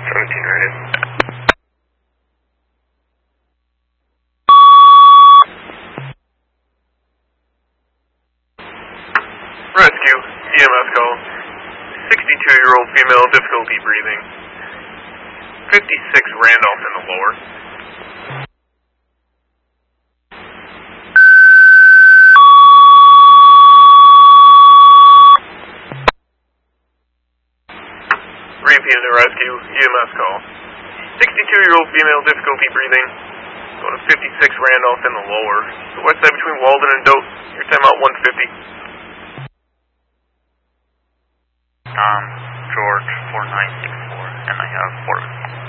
17 ready. Rescue, EMS call. 62-year-old female, difficulty breathing. 56 Randolph in the lower. Repeated to rescue, EMS call. 62-year-old female, difficulty breathing. Going to 56 Randolph in the lower. The west side between Walden and Dote. Your timeout 150. George 4964, and I have 4 minutes.